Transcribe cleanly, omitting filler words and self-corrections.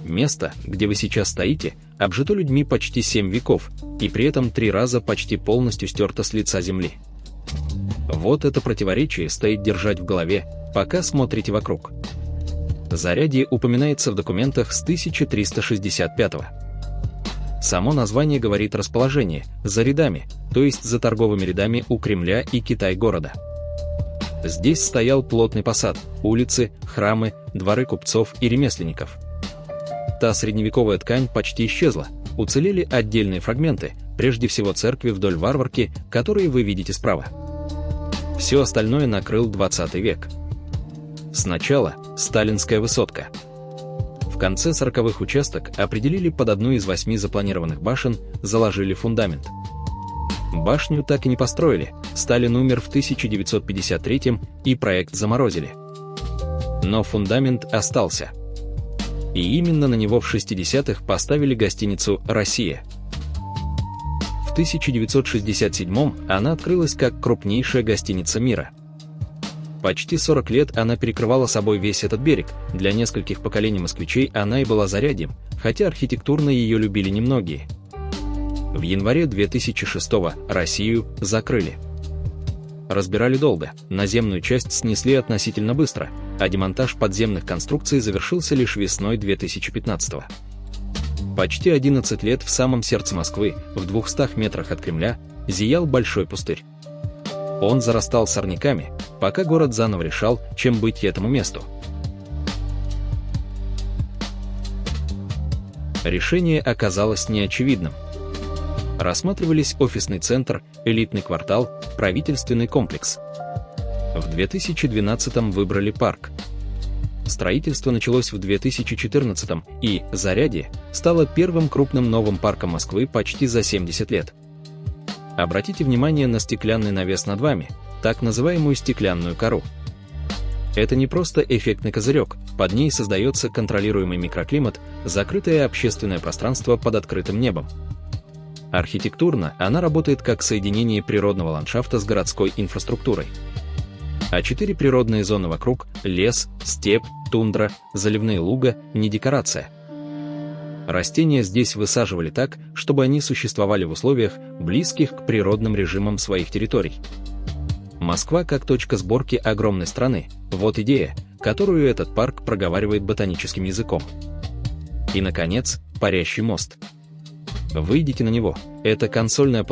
Место, где вы сейчас стоите, обжито людьми почти 7 веков, и при этом 3 раза почти полностью стерто с лица земли. Вот это противоречие стоит держать в голове, пока смотрите вокруг. Зарядье упоминается в документах с 1365 года. Само название говорит расположение, за рядами, то есть за торговыми рядами у Кремля и Китай-города. Здесь стоял плотный посад, улицы, храмы, дворы купцов и ремесленников. Та средневековая ткань почти исчезла, уцелели отдельные фрагменты, прежде всего церкви вдоль Варварки, которые вы видите справа. Все остальное накрыл 20 век. Сначала Сталинская высотка. В конце 40-х участок определили под одну из 8 запланированных башен, заложили фундамент. Башню так и не построили, Сталин умер в 1953 и проект заморозили. Но фундамент остался. И именно на него в 60-х поставили гостиницу «Россия». В 1967 она открылась как крупнейшая гостиница мира. Почти 40 лет она перекрывала собой весь этот берег, для нескольких поколений москвичей она и была зарядьем, хотя архитектурно ее любили немногие. В январе 2006-го Россию закрыли. Разбирали долго, наземную часть снесли относительно быстро, а демонтаж подземных конструкций завершился лишь весной 2015-го. Почти 11 лет в самом сердце Москвы, в 200 метрах от Кремля, зиял большой пустырь. Он зарастал сорняками, пока город заново решал, чем быть этому месту. Решение оказалось неочевидным. Рассматривались офисный центр, элитный квартал, правительственный комплекс. В 2012-м выбрали парк. Строительство началось в 2014-м, и Зарядье стало первым крупным новым парком Москвы почти за 70 лет. Обратите внимание на стеклянный навес над вами, так называемую стеклянную кору. Это не просто эффектный козырек, под ней создается контролируемый микроклимат, закрытое общественное пространство под открытым небом. Архитектурно она работает как соединение природного ландшафта с городской инфраструктурой. А 4 природные зоны вокруг – лес, степь, тундра, заливные луга – не декорация. Растения здесь высаживали так, чтобы они существовали в условиях, близких к природным режимам своих территорий. Москва как точка сборки огромной страны – вот идея, которую этот парк проговаривает ботаническим языком. И, наконец, парящий мост. Выйдите на него – это консольная платформа